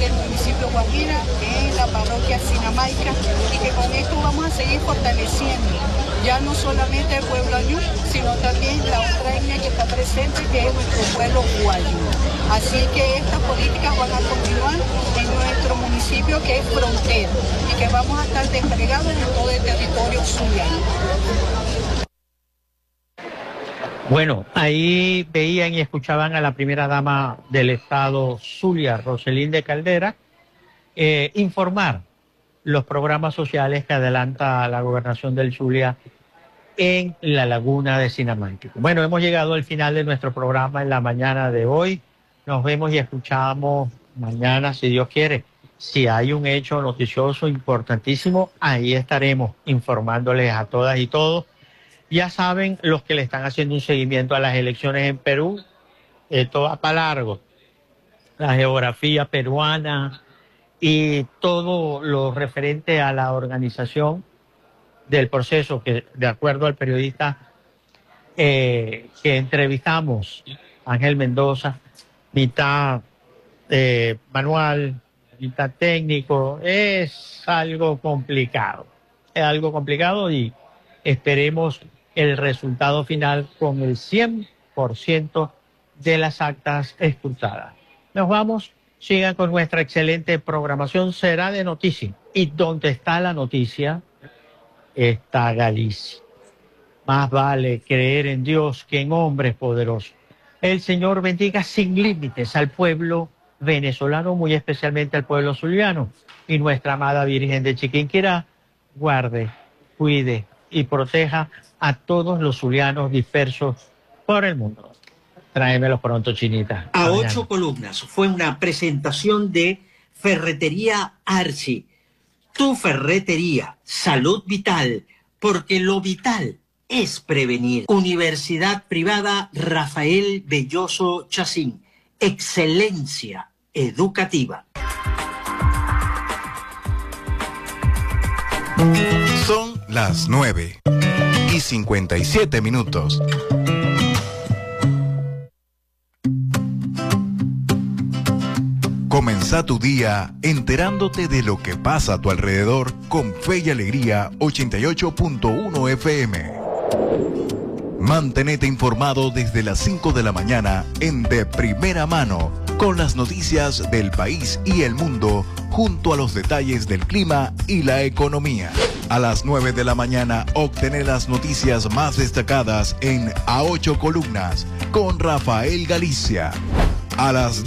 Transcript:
del municipio Guajira, en la parroquia Sinamaica, y que con esto vamos a seguir fortaleciendo ya no solamente el pueblo añú, sino también la otra etnia que está presente, que es nuestro pueblo guayú. Así que estas políticas van a continuar en nuestro municipio, que es frontera, y que vamos a estar desplegados en todo el territorio zuliano. Bueno, ahí veían y escuchaban a la primera dama del estado Zulia, Roselinde Caldera, informar los programas sociales que adelanta la gobernación del Zulia en la laguna de Sinamaica. Bueno, hemos llegado al final de nuestro programa en la mañana de hoy. Nos vemos y escuchamos mañana, si Dios quiere. Si hay un hecho noticioso importantísimo, ahí estaremos informándoles a todas y todos. Ya saben, los que le están haciendo un seguimiento a las elecciones en Perú, esto va para largo. La geografía peruana y todo lo referente a la organización del proceso, que de acuerdo al periodista que entrevistamos, Ángel Mendoza, mitad manual, mitad técnico, es algo complicado. Es algo complicado y esperemos el resultado final con el 100% de las actas escrutadas. Nos vamos, sigan con nuestra excelente programación, será de noticias. Y donde está la noticia, está Galicia. Más vale creer en Dios que en hombres poderosos. El Señor bendiga sin límites al pueblo venezolano, muy especialmente al pueblo zuliano. Y nuestra amada Virgen de Chiquinquirá guarde, cuide y proteja a todos los zulianos dispersos por el mundo. Tráemelos pronto, Chinita. A 8 columnas fue una presentación de Ferretería Arci. Tu ferretería, salud vital, porque lo vital es prevenir. Universidad Privada Rafael Belloso Chacín. Excelencia educativa. Son las 9:57. Comenzá tu día enterándote de lo que pasa a tu alrededor con Fe y Alegría 88.1 FM. Mantenete informado desde las 5 de la mañana en De Primera Mano, con las noticias del país y el mundo, junto a los detalles del clima y la economía. A las 9 de la mañana obtener las noticias más destacadas en A 8 columnas con Rafael Galicia. A las